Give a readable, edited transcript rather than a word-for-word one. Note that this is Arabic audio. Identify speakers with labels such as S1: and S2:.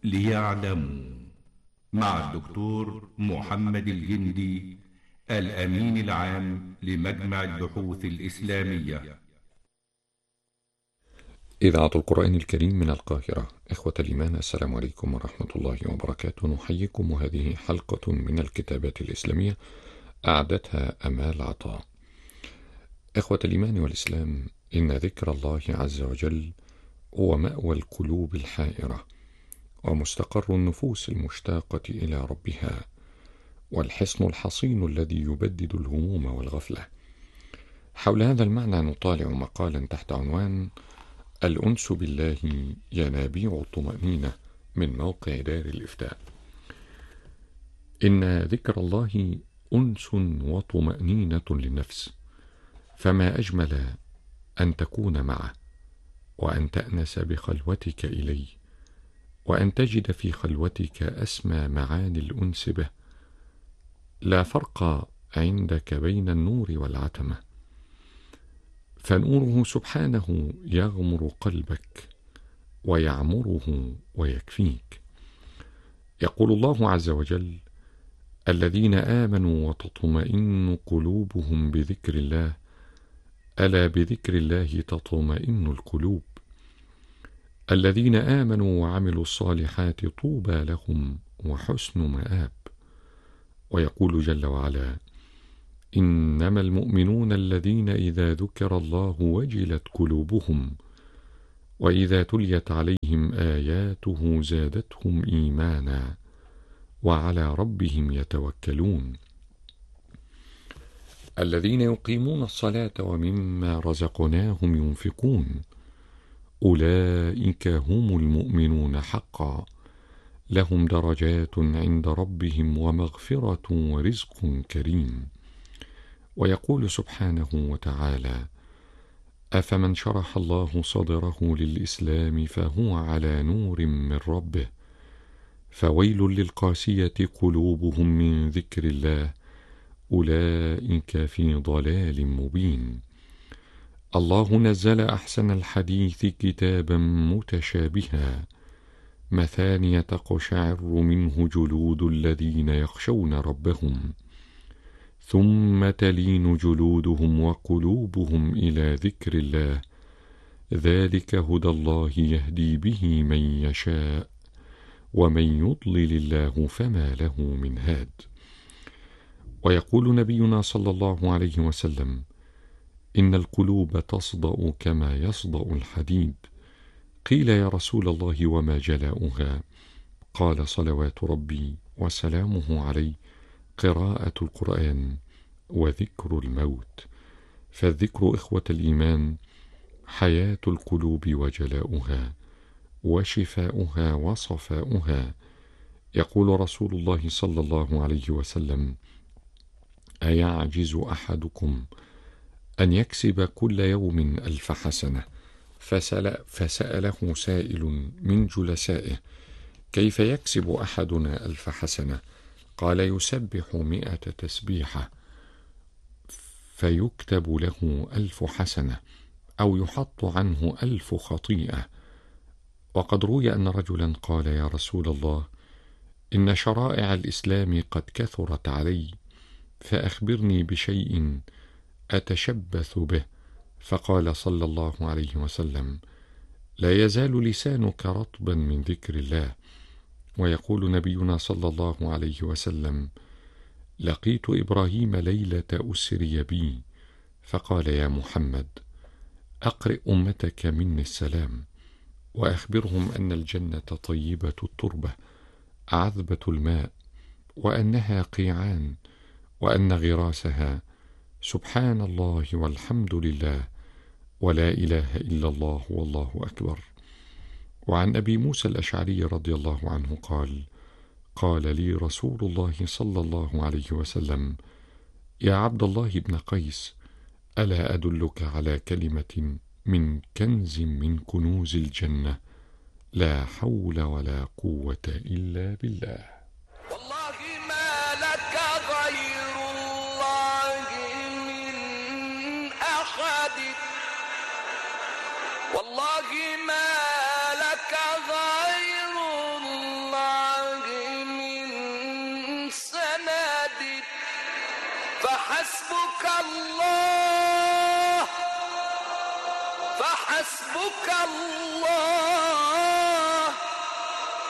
S1: ليعلموا، مع الدكتور محمد الجندي، الأمين العام لمجمع البحوث الإسلامية.
S2: إذاعة القرآن الكريم من القاهرة. إخوة الإيمان، السلام عليكم ورحمة الله وبركاته. نحييكم، وهذه حلقة من الكتابات الإسلامية أعدتها أمال عطاء. إخوة الإيمان والإسلام، إن ذكر الله عز وجل هو مأوى القلوب الحائرة، ومستقر النفوس المشتاقة إلى ربها، والحصن الحصين الذي يبدد الهموم والغفلة. حول هذا المعنى نطالع مقالا تحت عنوان الأنس بالله ينابيع الطمأنينة من موقع دار الإفتاء. إن ذكر الله أنس وطمأنينة للنفس، فما أجمل أن تكون معه، وأن تأنس بخلوتك إليه، وأن تجد في خلوتك أسمى معاني الأنس به. لا فرق عندك بين النور والعتمة، فنوره سبحانه يغمر قلبك ويعمره ويكفيك. يقول الله عز وجل: الذين آمنوا وتطمئن قلوبهم بذكر الله، ألا بذكر الله تطمئن القلوب. الذين آمنوا وعملوا الصالحات طوبى لهم وحسن مآب. ويقول جل وعلا: إنما المؤمنون الذين إذا ذكر الله وجلت قلوبهم وإذا تليت عليهم آياته زادتهم إيمانا وعلى ربهم يتوكلون. الذين يقيمون الصلاة ومما رزقناهم ينفقون، أولئك هم المؤمنون حقا، لهم درجات عند ربهم ومغفرة ورزق كريم. ويقول سبحانه وتعالى: أفمن شرح الله صدره للإسلام فهو على نور من ربه، فويل للقاسية قلوبهم من ذكر الله، أولئك في ضلال مبين. الله نزل أحسن الحديث كتابا متشابها، مثانية تقشعر منه جلود الذين يخشون ربهم، ثم تلين جلودهم وقلوبهم إلى ذكر الله، ذلك هدى الله يهدي به من يشاء، ومن يضلل الله فما له من هاد. ويقول نبينا صلى الله عليه وسلم: إن القلوب تصدأ كما يصدأ الحديد. قيل: يا رسول الله وما جلاؤها؟ قال: صلوات ربي وسلامه عليه، قراءة القرآن وذكر الموت. فالذكر إخوة الإيمان حياة القلوب وجلاؤها وشفاؤها وصفاؤها. يقول رسول الله صلى الله عليه وسلم: أيعجز أحدكم أن يكسب كل يوم 1000 حسنة؟ فسأله سائل من جلسائه: كيف يكسب أحدنا 1000 حسنة؟ قال: يسبح 100 تسبيحة فيكتب له 1000 حسنة، أو يحط عنه 1000 خطيئة. وقد روي أن رجلا قال: يا رسول الله، إن شرائع الإسلام قد كثرت علي، فأخبرني بشيء أتشبث به. فقال صلى الله عليه وسلم: لا يزال لسانك رطبا من ذكر الله. ويقول نبينا صلى الله عليه وسلم: لقيت إبراهيم ليلة أسري بي، فقال: يا محمد، أقرئ أمتك مني السلام، وأخبرهم أن الجنة طيبة التربة عذبة الماء، وأنها قيعان، وأن غراسها سبحان الله والحمد لله ولا إله إلا الله والله أكبر. وعن أبي موسى الأشعري رضي الله عنه قال: قال لي رسول الله صلى الله عليه وسلم: يا عبد الله بن قيس، ألا أدلك على كلمة من كنز من كنوز الجنة، لا حول ولا قوة إلا بالله.
S3: والله ما لك غير الله من أحد، والله ما لك غير الله فحسبك الله فحسبك الله